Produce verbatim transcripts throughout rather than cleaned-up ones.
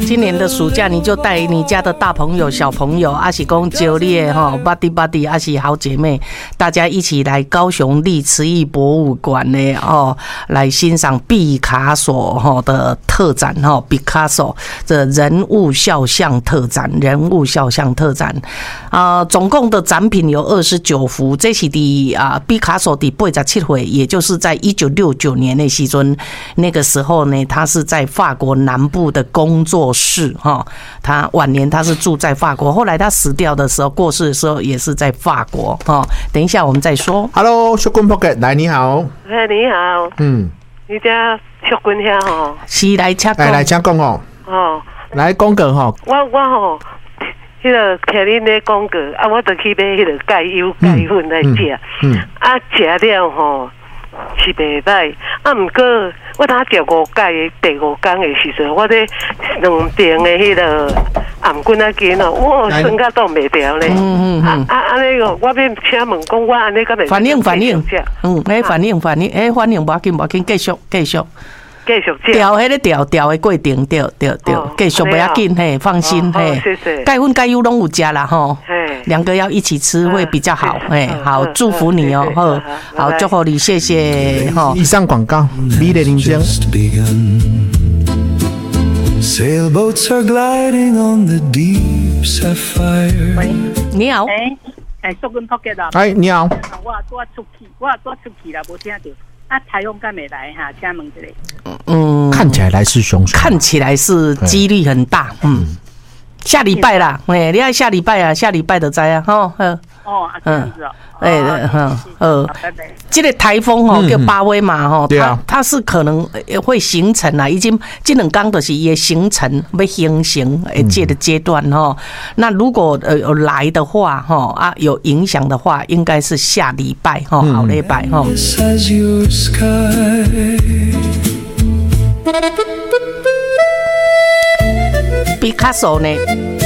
今年的暑假你就带你家的大朋友、小朋友，还是讲招你的哈 buddy buddy， 还是好姐妹，大家一起来高雄历慈艺博物馆呢哦，来欣赏毕卡索哈的特展哈，毕卡索的人物肖像特展，人物肖像特展啊、呃，总共的展品有二十九幅，这是的啊，毕卡索的八十七岁，也就是在一九六九年的时阵，那个时候呢，他是在法国南部的工作室哈，他晚年他是住在法国，后来他死掉的时候，过世的时候也是在法国哈。等一下我们再说。 Hello， 小君 Pocket， 来你好。 哎，你好。 嗯， 你家小君遐吼？ 是来请讲。 来来请讲哦。 哦， 来讲个吼。 我我吼，迄个听恁咧讲过，啊，我就去买迄个钙油钙粉来食。嗯。啊，食了吼。是袂歹，啊，毋过我当食五钙的第五天的时阵，我咧两边的迄个颔棍啊筋哦，我酸甲冻袂掉咧。嗯嗯嗯。啊啊，那个我要请问讲，我安尼敢袂？ 反应反应，嗯，哎，反应反应，哎，反应无要紧无要紧，继续继续。 继续食。 调迄个调调的过程，对对对，继续不要紧嘿，放心嘿。 谢谢。 钙粉钙油拢有食啦吼。两个要一起吃会比较好，哎，好，祝福你哦，好，好，祝福你，谢谢哈。 以上广告，美丽人生。 你好， 哎，哎，小君 Pocket 啊， 哎，你好， 我多出去，我多出去啦，无听到。啊，台风敢没来哈？请问一下。 嗯， 看起来来势汹汹， 看起来是几率很大，嗯。下礼拜啦，哎，你要下礼拜啊，下礼拜的灾啊，吼，嗯， 哦，这样子哦， 哎，嗯，呃，这个台风吼叫巴威嘛，吼，它它是可能会形成啊，已经这两天就是也形成要形成诶这个阶段吼。那如果呃有来的话，吼啊有影响的话，应该是下礼拜吼，好礼拜吼。毕卡索呢，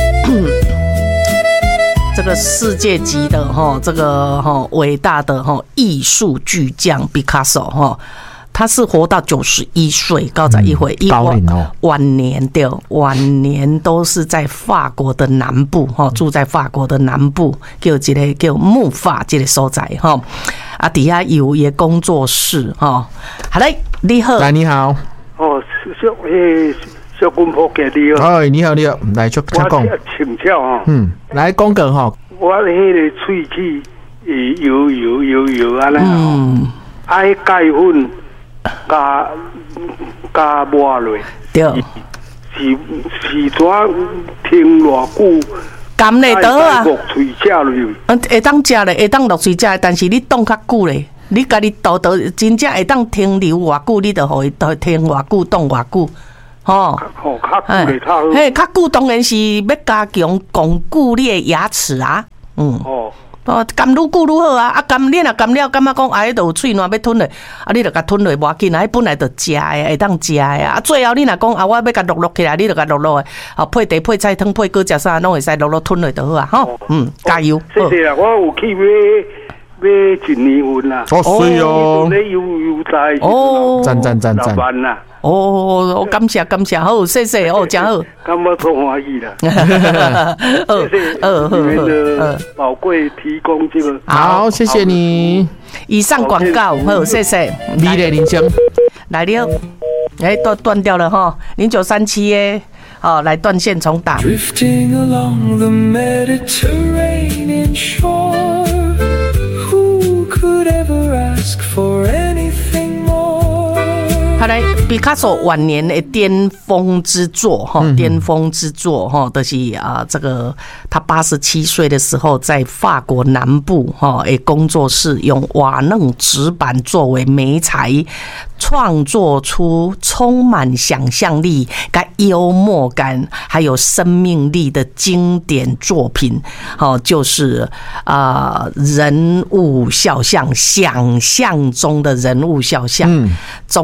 这个世界级的哈，这个哈伟大的哈艺术巨匠毕卡索哈，他是活到九十一岁，高十一岁， 高龄哦， 晚年的晚年都是在法国的南部哈，住在法国的南部，叫一个叫木法这个所在哈，啊底下有一个工作室哈，好嘞，你好， 来你好， 哦，小诶。小君婆给你哦， 哎，你好，你好，来就请讲。 请教啊， 嗯，来讲个哈。 我迄个喙齿油油油油安尼哦，爱钙粉加加抹落， 对， 是是怎停偌久？ 甘嘞倒啊， 落喙食落去。 嗯，会当食咧，会当落喙食，但是你冻较久咧。你家己倒倒真正会当停留偌久，你就互伊停偌久，冻偌久。哦， 哦，较久嘞，较好。 嘿，较久当然是要加强巩固你的牙齿啊，嗯。哦。哦，甘愈久愈好啊！啊，甘你若甘了，感觉讲啊，迄度喙烂要吞咧，啊，你著甲吞落无要紧啊，迄本来著食诶，会当食诶啊。啊，最后你若讲啊，我要甲落落起来，你著甲落落诶，啊，配茶配菜汤配果食啥，拢会使落落吞落就好啊，吼。嗯，加油。 谢谢啦，我有去买买一年份啦。 哦，水哦。 你有有在？ 哦， 赞赞赞赞。 万啦。 哦，我感谢感谢，好，谢谢哦，真好。 感觉足欢喜啦。谢谢，你们的宝贵提供这个。 好，谢谢你。 以上广告，好，谢谢。 美丽人生来了，哎，断断掉了哈，零九三七耶，好，来断线重打。Drifting along the Mediterranean shore, who could ever ask for anything?他来毕卡索晚年的巅峰之作哈，巅峰之作哈，就是啊，这个他八十七岁的时候，在法国南部哈，诶，工作室用瓦楞纸板作为媒材，创作出充满想象力、跟幽默感还有生命力的经典作品。好，就是啊、呃，人物肖像，想象中的人物肖像，总共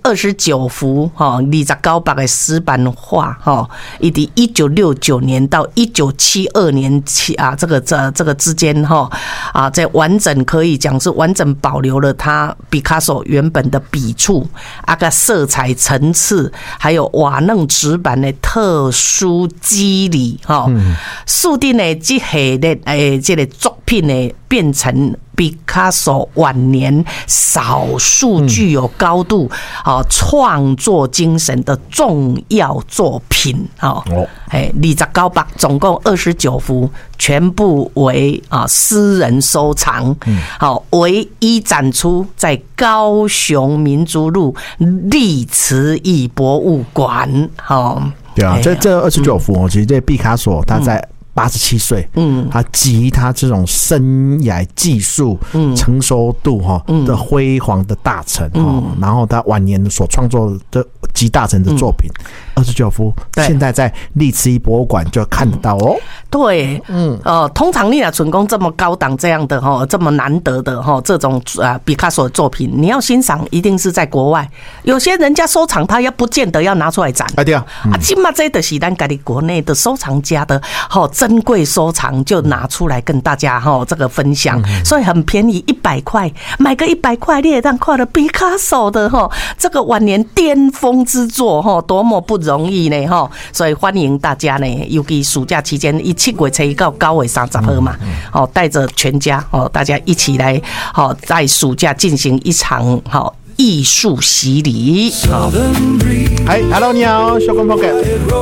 二十九幅哈，二十九幅的石版画哈，以及一九六九年到一九七二年起啊，这个这这个之间哈啊，在完整可以讲是完整保留了他毕卡索原本的笔触啊个色彩层次，还有瓦楞纸板的特殊肌理哈，注定的这系列诶这个作品呢变成毕卡索晚年少数具有高度啊创作精神的重要作品啊，哎，二十九幅，总共二十九幅，全部为啊私人收藏，好，唯一展出在高雄民族路历瓷艺博物馆，好， 对啊，这这二十九幅哦，其实这毕卡索他在八十七岁，嗯，他集他这种生涯技术、嗯、成熟度哈的辉煌的大成哈、嗯，然后他晚年所创作的集大成的作品，二十九幅，现在在历瓷艺博物馆就看得到哦。 对，嗯，呃，通常你若纯工这么高档这样的哈，这么难得的哈，这种啊毕卡索的作品，你要欣赏一定是在国外，有些人家收藏他要不见得要拿出来展， 啊对啊， 嗯、啊，今嘛这就是咱家己国内的收藏家的哈珍贵收藏，就拿出来跟大家哈这个分享，嗯、所以很便宜，一百块买个一百块，你也让看了毕卡索的哈这个晚年巅峰之作哈，多么不容易呢哈，所以欢迎大家呢，尤其暑假期间，一七月初一到九月三十号嘛，哦，带着全家哦，大家一起来哦，在暑假进行一场好艺术洗礼。好， 嗨 ，Hello， 你好，小光 Pocket，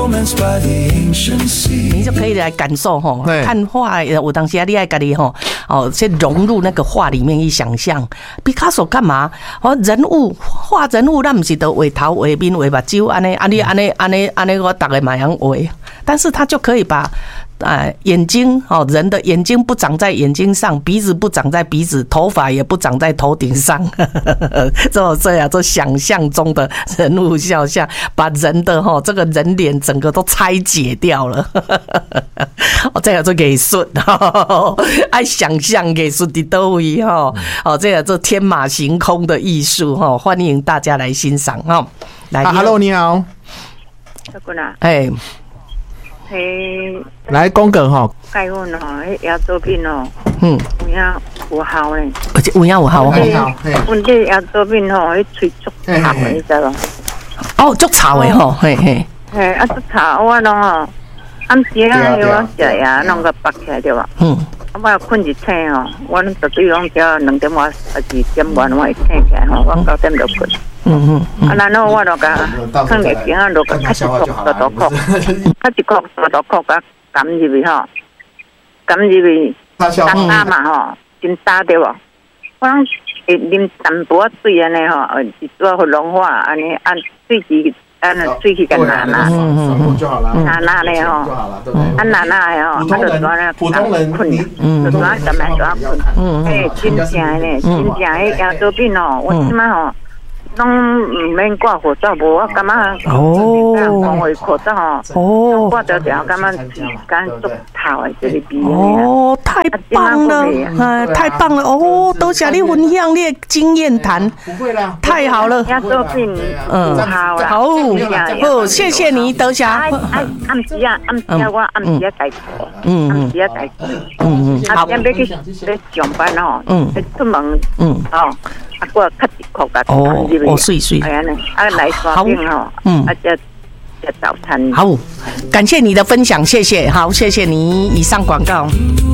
你就可以来感受哈，看画，有当时啊，你爱家己哈，哦，先融入那个画里面一想象。毕卡索干嘛？哦，人物画人物，咱不是都画头、画面、画目睭，安尼、安尼、安尼、安尼、安尼，我大概嘛样画，但是他就可以把。呃，眼睛哦，人的眼睛不长在眼睛上，鼻子不长在鼻子，头发也不长在头顶上，这种这样，这想象中的人物肖像，把人的哈这个人脸整个都拆解掉了，哦，这样做艺术，爱想象艺术的都位哈，哦，这样做天马行空的艺术哈，欢迎大家来欣赏哈。来 ，Hello， 你好， 小姑娘， 哎。 嘿， 来讲个吼， 介阮吼，迄摇作品吼， 嗯， 有影有效诶， 而且有影有效哦。 阮这摇作品吼，迄喙足臭诶，你知无？ 哦，足臭诶吼，嘿嘿。 嘿，啊足臭，我拢吼，暗时啊，我食呀，拢个拔起来对吧？嗯。啊，我困一醒吼，我绝对拢只两点外还是点外，我会醒起来吼，我九点就困。嗯嗯，啊，然后我就甲放热镜啊，落个卡一箍大刀壳，卡一箍大刀壳，甲含入去吼，含入去，打打嘛吼，真打对无？我拢会啉淡薄仔水安尼吼，呃，一撮互融化，安尼按水气，按水气甲拿拿，拿拿咧吼，啊拿拿咧吼，啊就抓咧困，就抓怎么抓困？诶，真正咧，真正迄件作品吼，我即摆吼。拢唔免挂口罩，无我感觉哦，防卫口罩哦，挂着条感觉感足透的这个味哦，太棒了，哎，太棒了哦！多谢你分享你的经验谈，不会啦，太好了， 作品嗯好啦， 好，好，谢谢你，多谢。 暗暗时啊，暗时啊，我暗时啊改错，嗯暗时啊改错，嗯嗯，啊，点要去要上班哦，嗯，出门，嗯，哦。啊，我卡一箍甲哦哦，水水， 哎呀呢，啊来刷饼吼，嗯，啊这这早餐。 好，感谢你的分享，谢谢，好，谢谢你。以上广告。